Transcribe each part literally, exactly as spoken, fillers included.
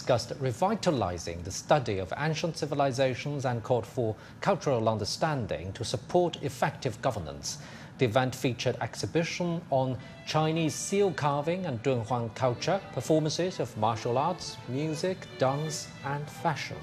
discussed revitalizing the study of ancient civilizations and called for cultural understanding to support effective governance. The event featured exhibition on Chinese seal carving and Dunhuang culture, performances of martial arts, music, dance, and fashion.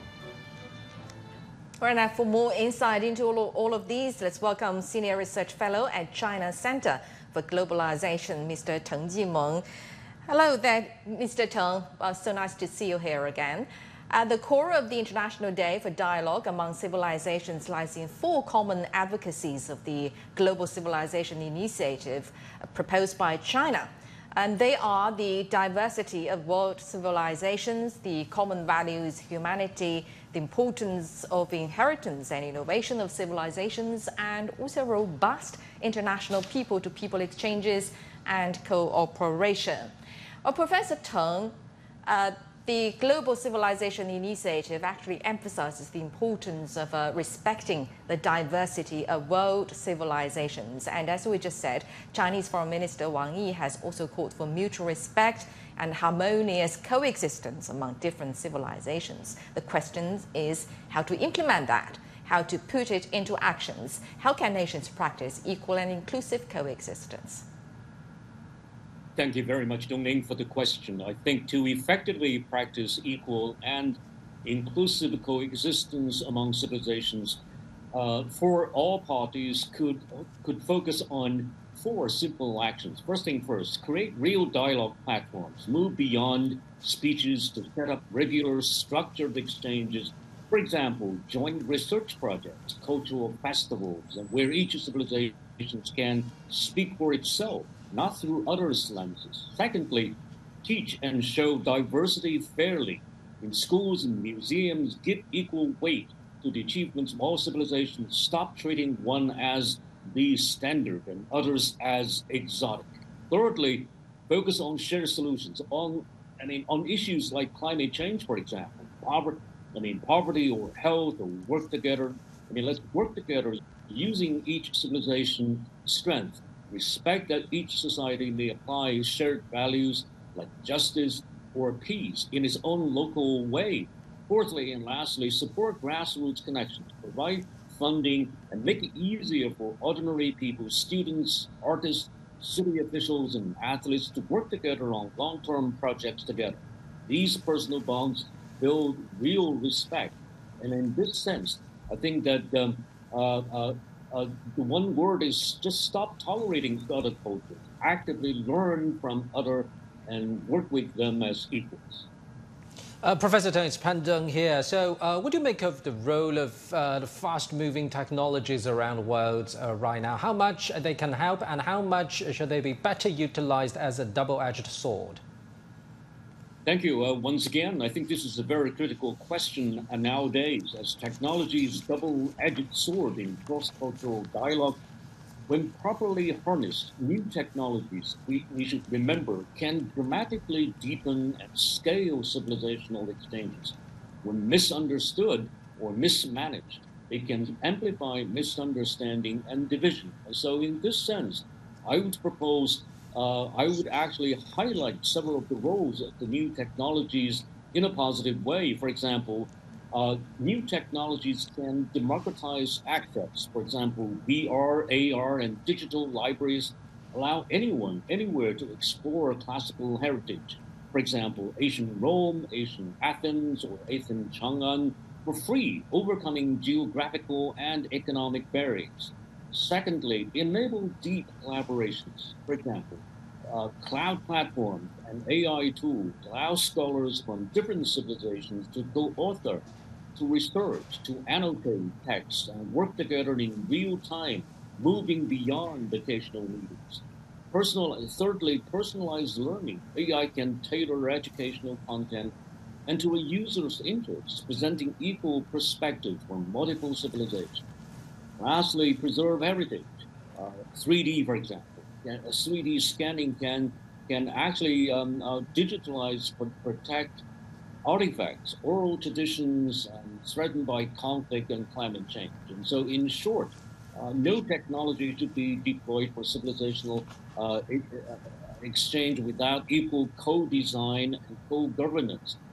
Well, now for more insight into all of, all of these, let's welcome Senior Research Fellow at China Center for Globalization, Mister Teng Jimeng. Hello there, Mister Teng. Uh, so nice to see you here again. At the core of the International Day for Dialogue Among Civilizations lies in four common advocacies of the Global Civilization Initiative uh, proposed by China. And they are the diversity of world civilizations, the common values, humanity, the importance of inheritance and innovation of civilizations, and also robust international people-to-people exchanges and cooperation. Well, Professor Teng, uh, the Global Civilization Initiative actually emphasizes the importance of uh, respecting the diversity of world civilizations. And as we just said, Chinese Foreign Minister Wang Yi has also called for mutual respect and harmonious coexistence among different civilizations. The question is how to implement that, how to put it into actions. How can nations practice equal and inclusive coexistence? Thank you very much, Dongning, for the question. I think to effectively practice equal and inclusive coexistence among civilizations, uh, for all parties could could focus on four simple actions. First thing first, create real dialogue platforms, move beyond speeches to set up regular structured exchanges. For example, joint research projects, cultural festivals, and where each civilization can speak for itself, not through others' lenses. Secondly, teach and show diversity fairly. In schools and museums, give equal weight to the achievements of all civilizations. Stop treating one as the standard and others as exotic. Thirdly, focus on shared solutions on, I mean, on issues like climate change, for example, poverty, I mean, poverty or health or work together. I mean, let's work together using each civilization's strength. Respect that each society may apply shared values like justice or peace in its own local way. Fourthly and lastly, support grassroots connections, provide funding, and make it easier for ordinary people, students, artists, city officials, and athletes to work together on long-term projects together. These personal bonds build real respect. And in this sense, I think that um, uh, uh, Uh, the one word is just stop tolerating other cultures, actively learn from other and work with them as equals. Uh, Professor Teng, it's Pan Deng here. So uh, what do you make of the role of uh, the fast-moving technologies around the world uh, right now? How much they can help and how much should they be better utilized as a double-edged sword? Thank you. Uh, once again, I think this is a very critical question uh, nowadays, as technology's double-edged sword in cross-cultural dialogue. When properly harnessed, new technologies, we, we should remember, can dramatically deepen and scale civilizational exchanges. When misunderstood or mismanaged, they can amplify misunderstanding and division. And so in this sense, I would propose Uh, I would actually highlight several of the roles of the new technologies in a positive way. For example, uh, new technologies can democratize access. For example, V R, A R, and digital libraries allow anyone, anywhere to explore classical heritage. For example, ancient Rome, ancient Athens, or ancient Chang'an for free, overcoming geographical and economic barriers. Secondly, enable deep collaborations. For example, uh, cloud platforms and A I tools allow scholars from different civilizations to co-author, to research, to annotate texts, and work together in real time, moving beyond occasional meetings. Personal, thirdly, personalized learning. A I can tailor educational content and to a user's interests, presenting equal perspectives from multiple civilizations. Lastly, preserve heritage. Uh, three D, for example. three D scanning can can actually um, uh, digitalize, but protect artifacts, oral traditions um, threatened by conflict and climate change. And so, in short, uh, no technology should be deployed for civilizational uh, exchange without equal co-design and co-governance.